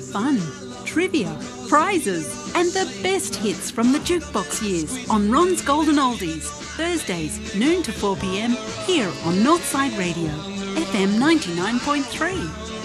fun, trivia, prizes, and the best hits from the jukebox years on Ron's Golden Oldies, Thursdays, noon to 4 p.m, here on Northside Radio, FM 99.3.